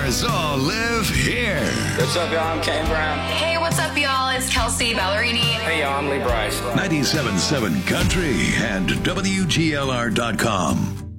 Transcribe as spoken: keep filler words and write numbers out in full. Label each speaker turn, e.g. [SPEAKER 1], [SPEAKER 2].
[SPEAKER 1] stars all live here.
[SPEAKER 2] What's up, y'all? I'm Kane Brown.
[SPEAKER 3] Hey, what's up, y'all? It's Kelsey Ballerini.
[SPEAKER 2] Hey, y'all. I'm Lee Bryce.
[SPEAKER 1] ninety-seven point seven Country and W G L R dot com.